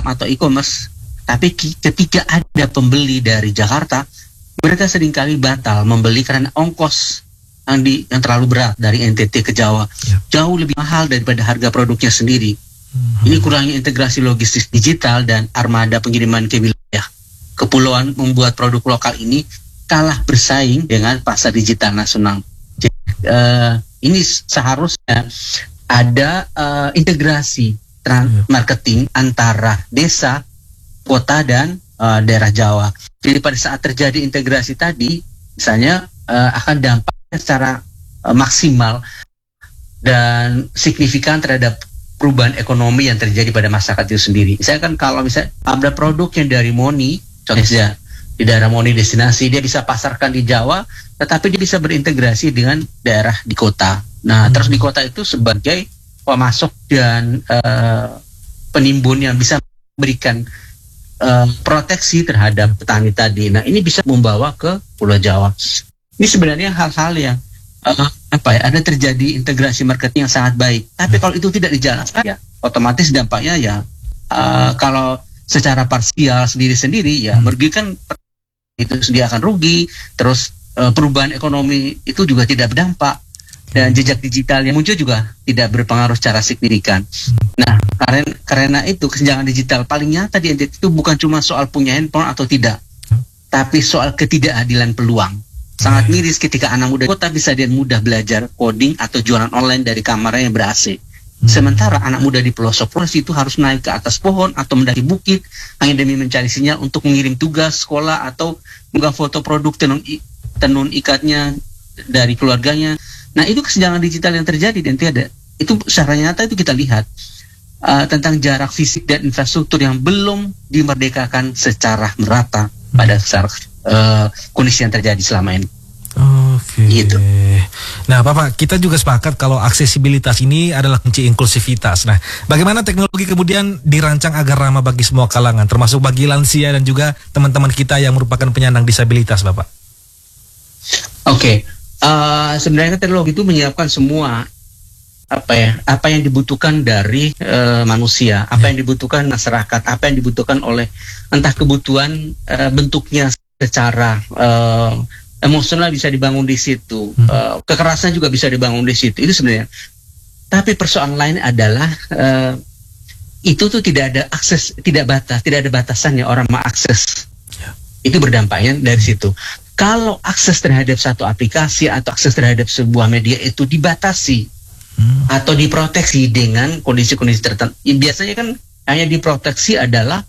Instagram atau e-commerce, tapi ketika ada pembeli dari Jakarta, mereka seringkali batal membeli karena ongkos yang terlalu berat dari NTT ke Jawa, jauh lebih mahal daripada harga produknya sendiri. Ini kurangnya integrasi logistik digital dan armada pengiriman ke wilayah kepulauan membuat produk lokal ini kalah bersaing dengan pasar digital nasional. Jadi, ini seharusnya ada integrasi marketing antara desa, kota, dan daerah Jawa. Jadi pada saat terjadi integrasi tadi, misalnya akan dampaknya secara maksimal dan signifikan terhadap perubahan ekonomi yang terjadi pada masyarakat itu sendiri. Misalnya kan kalau misalnya ada produk yang dari Moni, contohnya di daerah Moni destinasi, dia bisa pasarkan di Jawa, tetapi dia bisa berintegrasi dengan daerah di kota. Nah, terus di kota itu sebagai pemasok dan penimbun yang bisa memberikan proteksi terhadap petani tadi. Nah, ini bisa membawa ke Pulau Jawa. Ini sebenarnya hal-hal yang ada terjadi integrasi marketing yang sangat baik. Tapi kalau itu tidak dijalankan, ya otomatis dampaknya ya kalau secara parsial sendiri-sendiri ya merugikan, itu dia akan rugi. Terus perubahan ekonomi itu juga tidak berdampak, dan jejak digital yang muncul juga tidak berpengaruh secara signifikan. Nah, karena itu kesenjangan digital paling nyata di NTT itu bukan cuma soal punya handphone atau tidak, tapi soal ketidakadilan peluang. Sangat miris ketika anak muda kota bisa dengan mudah belajar coding atau jualan online dari kamarnya yang ber-AC. Sementara anak muda di pelosok itu harus naik ke atas pohon atau mendaki bukit hanya demi mencari sinyal untuk mengirim tugas sekolah atau mengunggah foto produk tenun ikatnya dari keluarganya. Nah, itu kesenjangan digital yang terjadi dan tidak. Itu secara nyata itu kita lihat tentang jarak fisik dan infrastruktur yang belum dimerdekakan secara merata pada kondisi yang terjadi selama ini. Oke. Gitu. Nah, Bapak, kita juga sepakat kalau aksesibilitas ini adalah kunci inklusivitas. Nah, bagaimana teknologi kemudian dirancang agar ramah bagi semua kalangan, termasuk bagi lansia dan juga teman-teman kita yang merupakan penyandang disabilitas, Bapak? Oke. Sebenarnya teknologi itu menyiapkan semua apa yang dibutuhkan dari manusia, apa yang dibutuhkan masyarakat, apa yang dibutuhkan oleh entah kebutuhan bentuknya secara emosional bisa dibangun di situ, kekerasan juga bisa dibangun di situ. Itu sebenarnya. Tapi persoalan lain adalah itu tuh tidak ada akses, tidak ada batasannya orang mengakses. Itu berdampaknya dari situ. Kalau akses terhadap satu aplikasi atau akses terhadap sebuah media itu dibatasi atau diproteksi dengan kondisi-kondisi tertentu, biasanya kan hanya diproteksi adalah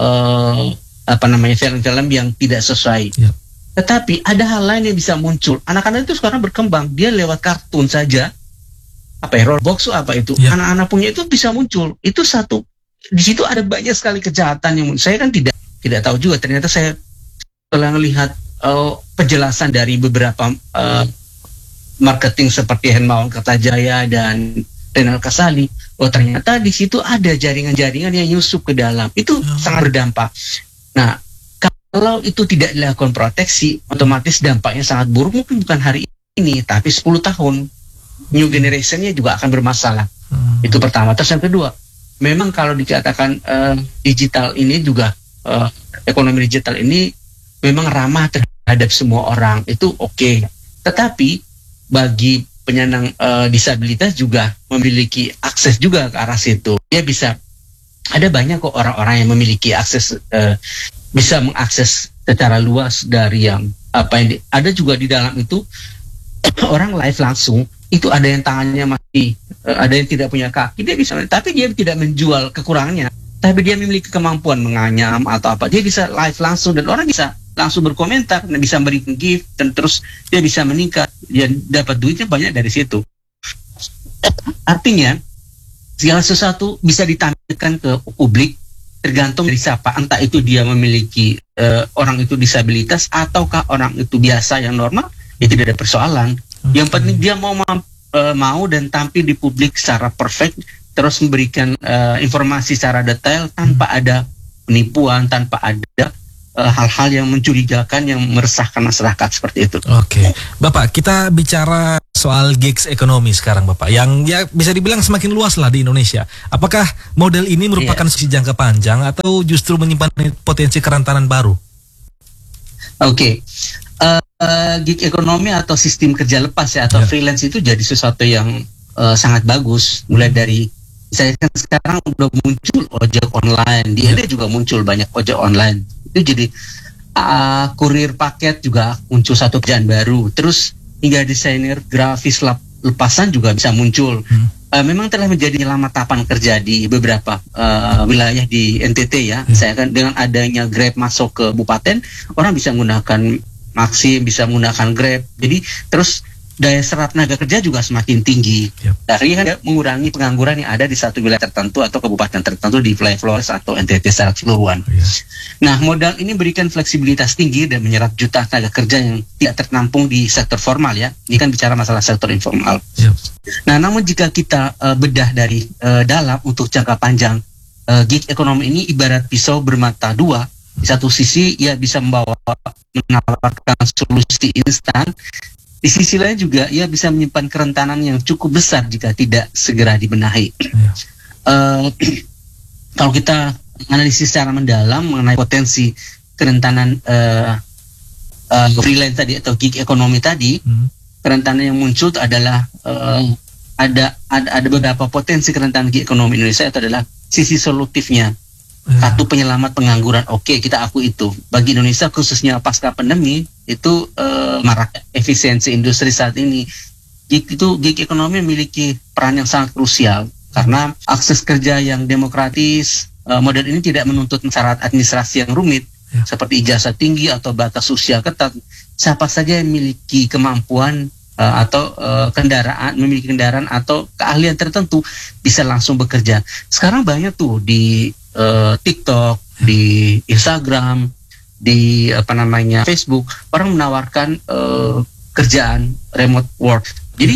film-film yang tidak sesuai. Tetapi ada hal lain yang bisa muncul. Anak-anak itu sekarang berkembang, dia lewat kartun saja, Roblox itu, anak-anak punya itu bisa muncul. Itu satu. Di situ ada banyak sekali kejahatan yang saya kan tidak tahu juga. Ternyata saya telah melihat penjelasan dari beberapa marketing seperti Henmawan Kertajaya dan Renal Kasali. Ternyata di situ ada jaringan-jaringan yang nyusup ke dalam. Itu sangat berdampak. Nah, kalau itu tidak dilakukan proteksi, otomatis dampaknya sangat buruk. Mungkin bukan hari ini, tapi 10 tahun. New generation-nya juga akan bermasalah. Itu pertama. Terus yang kedua, memang kalau dikatakan digital ini juga, ekonomi digital ini memang ramah terhadap semua orang, itu oke. Tetapi bagi penyandang disabilitas juga memiliki akses juga ke arah situ. Dia bisa, ada banyak kok orang-orang yang memiliki akses, bisa mengakses secara luas dari yang ada juga di dalam itu orang live langsung. Itu ada yang tangannya masih, ada yang tidak punya kaki, dia bisa, tapi dia tidak menjual kekurangannya. Tapi dia memiliki kemampuan menganyam atau apa, dia bisa live langsung dan orang bisa langsung berkomentar, dan bisa memberikan gift, dan terus dia bisa meningkat, dia dapat duitnya banyak dari situ. Artinya segala sesuatu bisa ditampilkan ke publik tergantung dari siapa, entah itu dia memiliki orang itu disabilitas ataukah orang itu biasa yang normal, ya tidak ada persoalan. Yang penting dia mau dan tampil di publik secara perfect, terus memberikan informasi secara detail tanpa ada penipuan, tanpa ada hal-hal yang mencurigakan, yang meresahkan masyarakat seperti itu. Oke, Bapak, kita bicara soal gigs ekonomi sekarang Bapak, yang ya bisa dibilang semakin luas lah di Indonesia. Apakah model ini merupakan solusi jangka panjang atau justru menyimpan potensi kerentanan baru? Oke. Gig ekonomi atau sistem kerja lepas ya, atau freelance itu jadi sesuatu yang sangat bagus. Mulai dari, saya kan sekarang udah muncul ojek online, di India juga muncul banyak ojek online. Itu jadi kurir paket juga muncul satu pekerjaan baru. Terus hingga desainer grafis lepasan juga bisa muncul. Memang telah menjadi lamatapan kerja di beberapa wilayah di NTT ya. Saya kan dengan adanya Grab masuk ke kabupaten, orang bisa menggunakan Maxim, bisa menggunakan Grab. Jadi terus daya serap tenaga kerja juga semakin tinggi. Dari kan mengurangi pengangguran yang ada di satu wilayah tertentu atau kabupaten tertentu di wilayah Flores atau NTT secara keseluruhan. Nah, modal ini berikan fleksibilitas tinggi dan menyerap jutaan tenaga kerja yang tidak tertampung di sektor formal ya. Ini kan bicara masalah sektor informal. Nah, namun jika kita bedah dari dalam untuk jangka panjang, gig ekonomi ini ibarat pisau bermata dua. Di satu sisi ia bisa menawarkan solusi instan. Di sisi lain juga ia bisa menyimpan kerentanan yang cukup besar jika tidak segera dibenahi. Kalau kita analisis secara mendalam mengenai potensi kerentanan freelance tadi atau gig ekonomi tadi, kerentanan yang muncul adalah ada beberapa potensi kerentanan gig ekonomi Indonesia. Itu adalah sisi solutifnya. Satu, penyelamat pengangguran. Oke, kita akui itu. Bagi Indonesia khususnya pasca pandemi itu marak efisiensi industri saat ini. Gig ekonomi memiliki peran yang sangat krusial karena akses kerja yang demokratis. Model ini tidak menuntut syarat administrasi yang rumit seperti ijazah tinggi atau batas usia ketat. Siapa saja yang memiliki kemampuan atau memiliki kendaraan atau keahlian tertentu bisa langsung bekerja. Sekarang banyak tuh di TikTok, di Instagram, di Facebook, orang menawarkan kerjaan remote work. Jadi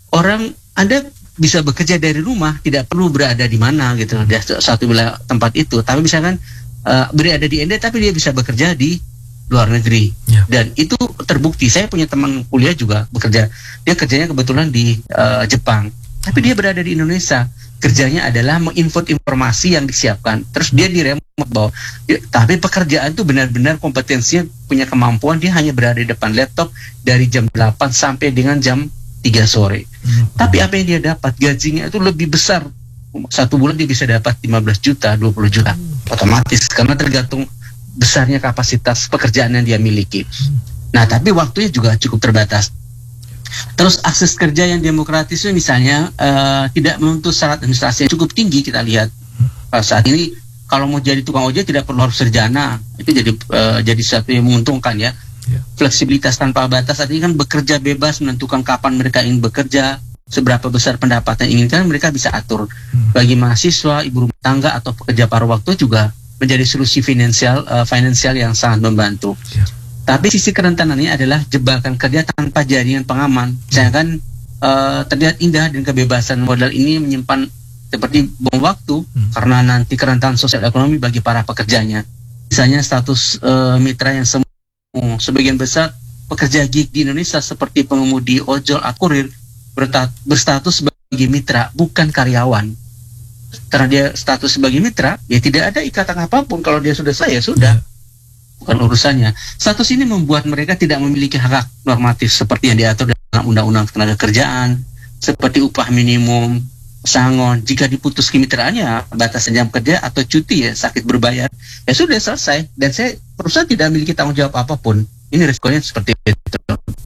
Anda bisa bekerja dari rumah, tidak perlu berada di mana gitu, di satu wilayah tempat itu. Tapi misalkan berada di Ende, tapi dia bisa bekerja di luar negeri. Dan itu terbukti. Saya punya teman kuliah juga bekerja. Dia kerjanya kebetulan di Jepang, tapi dia berada di Indonesia. Kerjanya adalah menginput informasi yang disiapkan. Terus dia di remote bahwa, tapi pekerjaan itu benar-benar kompetensinya, punya kemampuan, dia hanya berada di depan laptop dari jam 8 sampai dengan jam 3 sore. Tapi apa yang dia dapat, gajinya itu lebih besar. Satu bulan dia bisa dapat 15 juta, 20 juta. Otomatis, karena tergantung besarnya kapasitas pekerjaan yang dia miliki. Nah, tapi waktunya juga cukup terbatas. Terus akses kerja yang demokratis itu misalnya tidak menuntut syarat administrasi yang cukup tinggi. Kita lihat saat ini kalau mau jadi tukang ojek tidak perlu harus sarjana. Itu jadi sesuatu yang menguntungkan ya. Fleksibilitas tanpa batas. Saat ini kan bekerja bebas, menentukan kapan mereka ingin bekerja, seberapa besar pendapatan yang inginkan mereka bisa atur. Bagi mahasiswa, ibu rumah tangga atau pekerja paruh waktu juga menjadi solusi finansial yang sangat membantu. Tapi sisi kerentanannya adalah jebakan kerja tanpa jaringan pengaman. Saya kan terlihat indah dan kebebasan modal ini menyimpan seperti bom waktu karena nanti kerentanan sosial ekonomi bagi para pekerjanya. Misalnya status mitra yang sebagian besar pekerja gig di Indonesia seperti pengemudi ojol atau kurir berstatus sebagai mitra, bukan karyawan. Karena dia status sebagai mitra, ya tidak ada ikatan apapun. Kalau dia sudah selesai, ya sudah. Bukan urusannya. Status ini membuat mereka tidak memiliki hak normatif seperti yang diatur dalam Undang-Undang Ketenaga Kerjaan, seperti upah minimum, pesangon. Jika diputus kemitraannya, batasan jam kerja atau cuti ya sakit berbayar, ya sudah selesai. Dan perusahaan tidak memiliki tanggung jawab apapun. Ini resikonya seperti itu.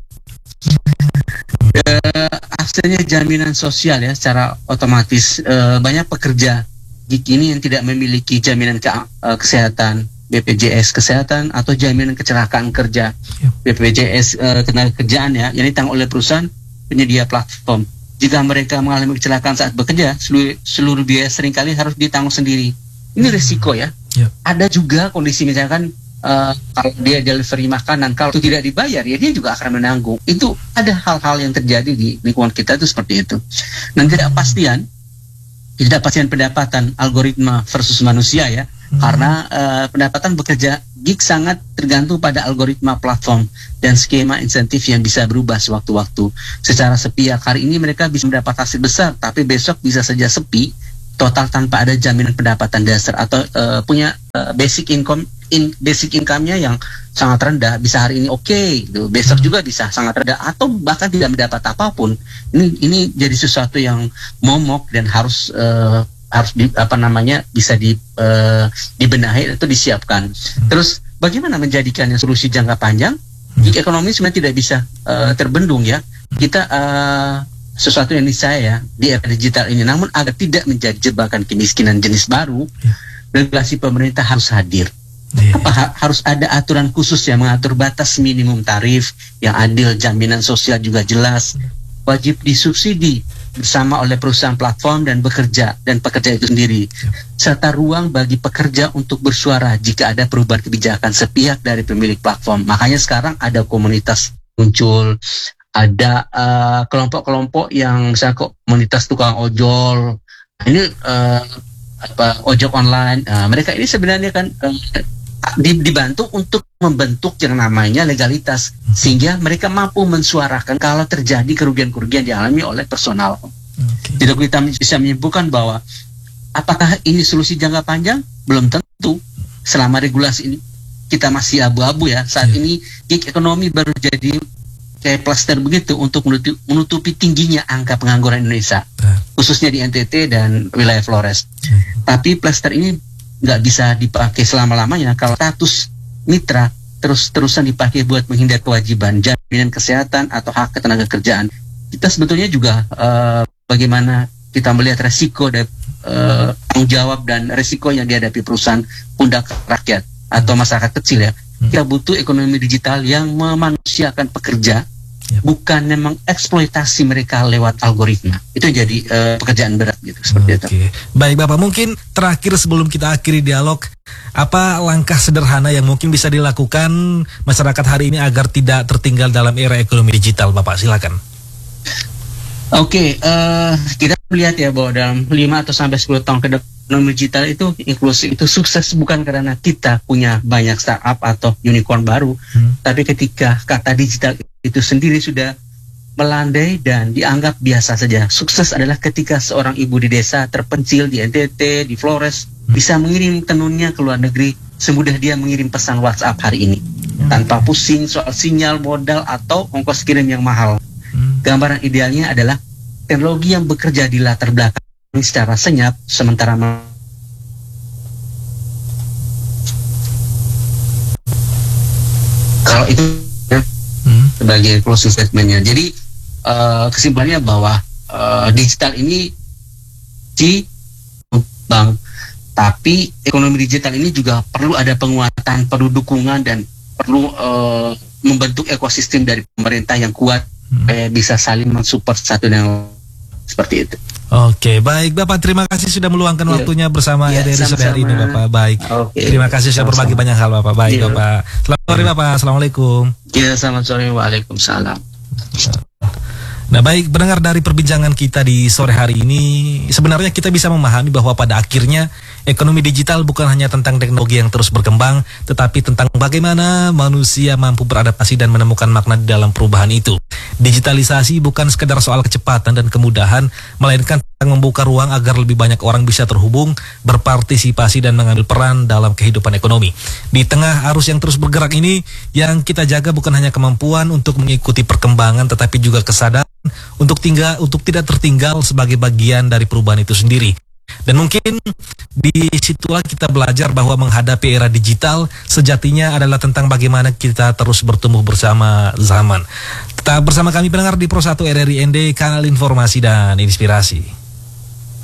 Akhirnya jaminan sosial ya secara otomatis. Banyak pekerja gig ini yang tidak memiliki jaminan kesehatan, BPJS kesehatan atau jaminan kecelakaan kerja. BPJS ketenaga kerjaan ya, yang ditanggung oleh perusahaan penyedia platform. Jika mereka mengalami kecelakaan saat bekerja, seluruh biaya seringkali harus ditanggung sendiri. Ini risiko ya. Ada juga kondisi misalkan kalau dia delivery makanan, kalau itu tidak dibayar ya dia juga akan menanggung. Itu ada hal-hal yang terjadi di lingkungan kita itu seperti itu. Dan ketidakpastian pendapatan algoritma versus manusia ya. Karena pendapatan bekerja gig sangat tergantung pada algoritma platform dan skema insentif yang bisa berubah sewaktu-waktu. Secara sepihak hari ini mereka bisa mendapat hasil besar, tapi besok bisa saja sepi total tanpa ada jaminan pendapatan dasar atau punya basic income-nya yang sangat rendah. Bisa hari ini gitu. Besok juga bisa sangat rendah atau bahkan tidak mendapat apapun. Ini jadi sesuatu yang momok dan harus bisa dibenahi atau disiapkan. Terus bagaimana menjadikannya solusi jangka panjang? Gig ekonomi sebenarnya tidak bisa terbendung ya. Kita sesuatu yang niscaya di era digital ini, namun agar tidak menjadi jebakan kemiskinan jenis baru, regulasi pemerintah harus hadir. Harus ada aturan khusus yang mengatur batas minimum tarif yang adil, jaminan sosial juga jelas, wajib disubsidi bersama oleh perusahaan platform dan pekerja itu sendiri, serta ruang bagi pekerja untuk bersuara jika ada perubahan kebijakan sepihak dari pemilik platform. Makanya sekarang ada komunitas muncul, ada kelompok-kelompok yang misalnya komunitas tukang ojol, ini ojek online. Mereka ini sebenarnya kan dibantu untuk membentuk yang namanya legalitas, sehingga mereka mampu mensuarakan kalau terjadi kerugian-kerugian dialami oleh personal. Tidak kita bisa menyimpulkan bahwa apakah ini solusi jangka panjang? Belum tentu. Selama regulasi ini kita masih abu-abu ya. Saat ini gig ekonomi baru jadi kayak plaster begitu untuk menutupi tingginya angka pengangguran Indonesia, khususnya di NTT dan wilayah Flores. Tapi plaster ini nggak bisa dipakai selama-lamanya kalau status mitra terus-terusan dipakai buat menghindar kewajiban jaminan kesehatan atau hak ketenaga kerjaan. Kita sebetulnya juga bagaimana kita melihat resiko dan tanggung jawab dan resiko yang dihadapi perusahaan pundak rakyat atau masyarakat kecil ya. Kita butuh ekonomi digital yang memanusiakan pekerja, bukan memang eksploitasi mereka lewat algoritma. Itu jadi pekerjaan berat gitu, seperti itu. Baik Bapak, mungkin terakhir sebelum kita akhiri dialog, apa langkah sederhana yang mungkin bisa dilakukan masyarakat hari ini agar tidak tertinggal dalam era ekonomi digital, Bapak? Silakan. Kita melihat ya bahwa dalam 5 atau sampai 10 tahun ke depan ekonomi digital itu inklusif, itu sukses bukan karena kita punya banyak startup atau unicorn baru, tapi ketika kata digital itu sendiri sudah melandai dan dianggap biasa saja. Sukses adalah ketika seorang ibu di desa terpencil di NTT, di Flores, bisa mengirim tenunnya ke luar negeri semudah dia mengirim pesan WhatsApp hari ini, tanpa pusing soal sinyal, modal, atau ongkos kirim yang mahal. Gambaran idealnya adalah teknologi yang bekerja di latar belakang secara senyap, sementara kalau itu sebagai closing statementnya. Jadi kesimpulannya bahwa digital ini bang, tapi ekonomi digital ini juga perlu ada penguatan, perlu dukungan, dan perlu membentuk ekosistem dari pemerintah yang kuat, bisa saling mensupport satu dan seperti itu. Oke, baik Bapak, terima kasih sudah meluangkan waktunya bersama RRI sore hari ini Bapak. Baik, terima kasih sudah berbagi banyak hal Bapak. Baik Bapak, selamat sore Bapak, assalamualaikum. Ya, selamat sore, waalaikumsalam. Nah baik, pendengar, dari perbincangan kita di sore hari ini, sebenarnya kita bisa memahami bahwa pada akhirnya ekonomi digital bukan hanya tentang teknologi yang terus berkembang, tetapi tentang bagaimana manusia mampu beradaptasi dan menemukan makna di dalam perubahan itu. Digitalisasi bukan sekedar soal kecepatan dan kemudahan, melainkan tentang membuka ruang agar lebih banyak orang bisa terhubung, berpartisipasi, dan mengambil peran dalam kehidupan ekonomi. Di tengah arus yang terus bergerak ini, yang kita jaga bukan hanya kemampuan untuk mengikuti perkembangan, tetapi juga kesadaran untuk tidak tertinggal sebagai bagian dari perubahan itu sendiri. Dan mungkin di situlah kita belajar bahwa menghadapi era digital sejatinya adalah tentang bagaimana kita terus bertumbuh bersama zaman. Tetap bersama kami pendengar di Pro 1 RRI ND, kanal informasi dan inspirasi.